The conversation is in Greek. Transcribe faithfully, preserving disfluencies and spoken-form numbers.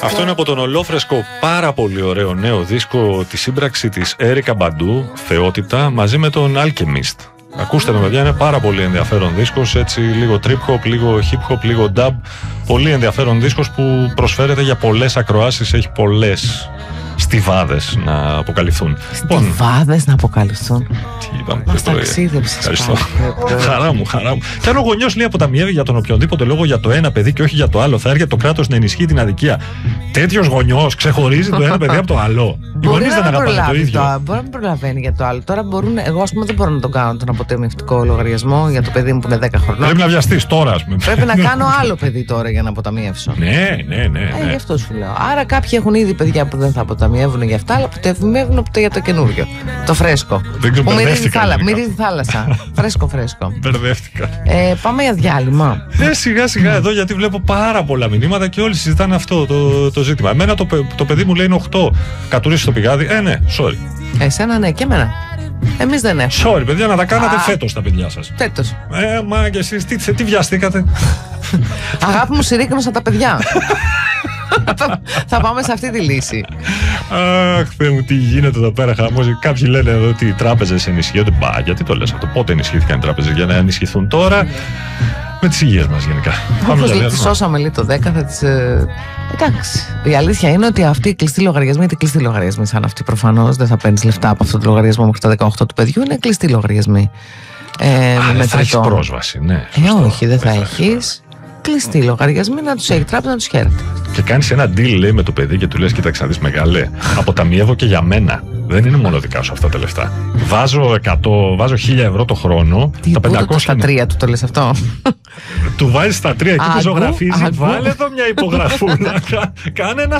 Αυτό είναι από τον ολόφρεσκο πάρα πολύ ωραίο νέο δίσκο, τη σύμπραξη της Έρικα Μπαντού, Θεότητα, μαζί με τον Alchemist. Ακούστε το, παιδιά, είναι πάρα πολύ ενδιαφέρον δίσκος, έτσι λίγο trip hop, λίγο hip hop, λίγο dub. Πολύ ενδιαφέρον δίσκος που προσφέρεται για πολλές ακροάσεις, έχει πολλές στιβάδες να αποκαλυφθούν. Στιβάδες να αποκαλυφθούν. Τι είπαμε, μας ταξίδεψες. Ευχαριστώ. Χαρά μου, χαρά μου. Και αν ο γονιός λέει αποταμιεύει για τον οποιονδήποτε λόγο για το ένα παιδί και όχι για το άλλο, θα έρχεται το κράτος να ενισχύει την αδικία. Τέτοιος γονιός ξεχωρίζει το ένα παιδί από το άλλο. Οι γονείς δεν αγαπάνε το ίδιο. Το, μπορεί να μην προλαβαίνει για το άλλο. Τώρα μπορούν, εγώ ας πούμε δεν μπορώ να τον κάνω τον αποταμιευτικό λογαριασμό για το παιδί μου που είναι δέκα χρονών. Πρέπει να βιαστείς τώρα, ας πούμε. Πρέπει να κάνω άλλο παιδί τώρα για να αποταμιεύσω. Ναι, ναι, ναι. Ε, γι' αυτό σου λέω. Άρα κάποιοι έχουν ήδη παιδιά που δεν θα αποταμιεύουν για αυτά, αλλά αποταμιεύουν για το καινούριο. Το φρέσκο. Δεν ξέρω, που μυρίζει θάλα, θάλασσα. Φρέσκο, φρέσκο. Μπερδεύτηκα. Ε, πάμε για διάλειμμα. Ε, σιγά σιγά εδώ, γιατί βλέπω πάρα πολλά μηνύματα και όλοι συζητάνε αυτό το, το ζήτημα. Εμένα το, το παιδί μου λέει είναι οκτώ. Κατουρίσει το πηγάδι. Ε, ναι, sorry. Εσένα ναι, και εμένα. Εμείς δεν έχουμε. Sorry, παιδιά, να τα κάνατε φέτος τα παιδιά σας. Φέτος. Ε, μα και εσείς τι, τι βιαστήκατε. Αγάπη μου, συρρήκνωσα τα παιδιά. Θα πάμε σε αυτή τη λύση. Αχ, Θεέ μου, τι γίνεται εδώ πέρα χαμός. Κάποιοι λένε εδώ ότι οι τράπεζες ενισχύονται. Μπα, γιατί το λες αυτό? Πότε ενισχύθηκαν οι τράπεζες? Για να ενισχυθούν τώρα με τις υγείες μας γενικά. Όπως τις σώσαμε λίγο το δέκα, θα τις... Ε... Εντάξει. Η αλήθεια είναι ότι αυτοί οι κλειστοί λογαριασμοί, γιατί κλειστοί λογαριασμοί σαν αυτοί προφανώς, δεν θα παίρνεις λεφτά από αυτό το λογαριασμό μέχρι τα δεκαοκτώ του παιδιού, είναι κλειστοί λογαριασμοί. Ε, Α, δεν θα έχεις πρόσβαση, ναι. Ε, όχι, δεν θα έχεις. Κλειστοί λογαριασμοί, να τους έχει τράπεζα, να τους χαίρεται. Και κάνεις ένα deal, λέει, με το παιδί και του λες: κοίταξε να δεις, μεγάλε, αποταμιεύω και για μένα. Δεν είναι μόνο δικά σου αυτά τα λεφτά. Βάζω εκατό, βάζω χίλια ευρώ το χρόνο. Τι, τα πεντακόσια. Στα τρία του το λες αυτό. Του βάζεις στα τρία εκεί που ζωγραφίζει. Βάλε εδώ μια υπογραφούλα. Κάνε ένα